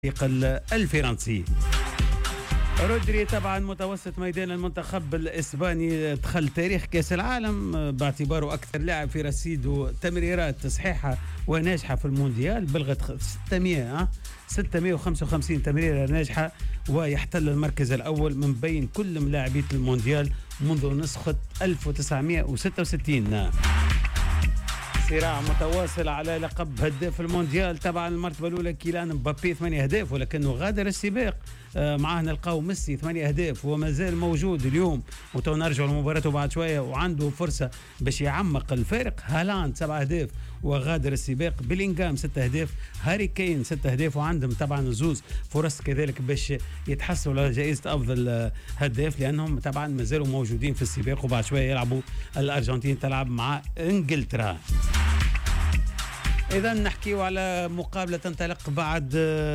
الفرنسي. رودري طبعا متوسط ميدان المنتخب الإسباني دخل تاريخ كأس العالم باعتباره أكثر لاعب في رصيده تمريرات صحيحة وناجحة في المونديال، بلغت 655 تمريرة ناجحة، ويحتل المركز الأول من بين كل ملاعبية المونديال منذ نسخة 1966. صراع متواصل على لقب هداف المونديال. طبعا المرتبة الأولى كيلان مبابي 8 أهداف، ولكنه غادر السباق. معاه نلقاو ميسي 8 أهداف وما زال موجود اليوم، وتو نرجعوا لمباراته بعد شوية وعنده فرصة باش يعمق الفارق. هالاند 7 أهداف وغادر السباق. بيلينغهام 6 أهداف، هاري كين 6 أهداف، وعندهم طبعا زوز فرص كذلك باش يتحصلوا على جائزة أفضل هداف، لأنهم طبعا ما زالوا موجودين في السباق. وبعد شوية يلعبوا الأرجنتين تلعب مع إنجلترا. إذا نحكيو على مقابلة تنطلق بعد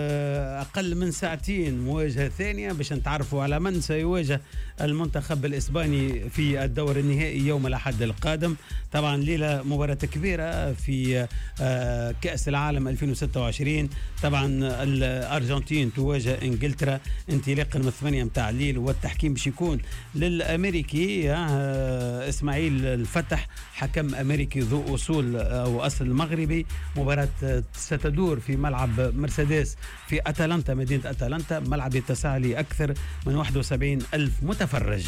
أقل من ساعتين، مواجهة ثانية باش نتعرفوا على من سيواجه المنتخب الإسباني في الدور النهائي يوم الأحد القادم. طبعا ليلة مباراة كبيرة في كأس العالم 2026. طبعا الأرجنتين تواجه إنجلترا انطلاقا من 8 متاع الليل، والتحكيم باش يكون للأمريكي إسماعيل الفتح، حكم أمريكي ذو أصول أو أصل مغربي. مباراة ستدور في ملعب مرسيدس في أتلانتا، مدينة أتلانتا، ملعب يتسع لأكثر من 71 ألف متفرج.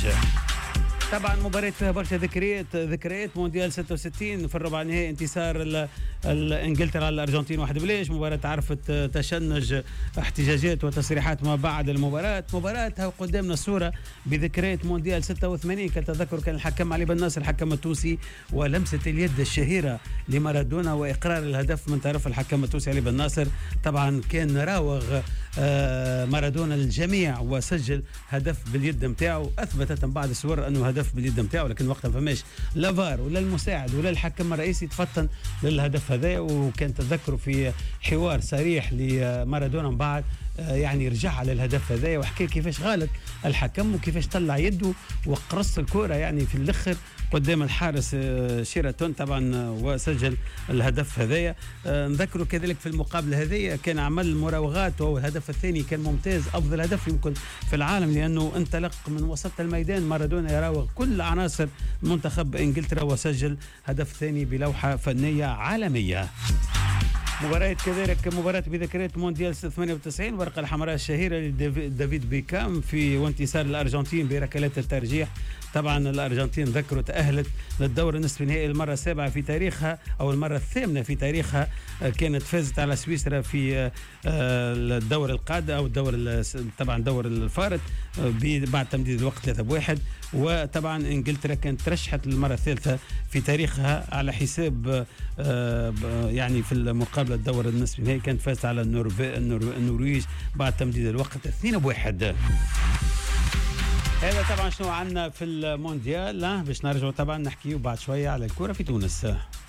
طبعا مباراة فيها برشا ذكريات مونديال 66 في الربع النهائي، انتصار انجلترا على الارجنتين 1-0. مباراة عرفت تشنج، احتجاجات وتصريحات ما بعد المباراة. مباراة قدامنا الصورة بذكريات مونديال 86. كتذكر كان الحكم علي بن ناصر الحكم التونسي، ولمسة اليد الشهيرة لمارادونا وإقرار الهدف من طرف الحكم التونسي علي بن ناصر. طبعا كان راوغ مارادونا الجميع وسجل هدف باليد متاعه. أثبتت بعض الصور أنه هدف باليد متاعه، لكن وقتها فماش لا فار ولا المساعد ولا الحكم الرئيسي تفطن للهدف هذا. وكان تذكروا في حوار صريح لمارادونا بعد يعني رجع على الهدف هذا وحكى كيفاش غلط الحكم وكيفاش طلع يده وقرص الكرة يعني في الاخر قدام الحارس شيراتون طبعا وسجل الهدف هذايا. نذكروا كذلك في المقابله هذه كان عمل مراوغات، وهو الهدف الثاني كان ممتاز، افضل هدف يمكن في العالم، لانه انطلق من وسط الميدان مارادونا يراوغ كل عناصر منتخب انجلترا وسجل هدف ثاني بلوحه فنيه عالميه. مباراة كذلك مباراة بذكريات مونديال 98، الورقة الحمراء الشهيرة لدافيد بيكام في وانتصار الأرجنتين بركلات الترجيح. طبعا الأرجنتين ذكروا تأهلت للدور النصف النهائي المرة السابعة في تاريخها، أو المرة الثامنة في تاريخها. كانت فازت على سويسرا في الدور القادم أو الدور طبعا دور الفارط بعد تمديد الوقت 3-1. وطبعا انجلترا كانت ترشحت للمرة الثالثة في تاريخها على حساب يعني في المقابلة الدور النصف النهائي كانت فازت على النرويج بعد تمديد الوقت 2-1. هذا طبعا شنو عندنا في المونديال. باش نرجعوا طبعا نحكيو بعد شوية على الكرة في تونس.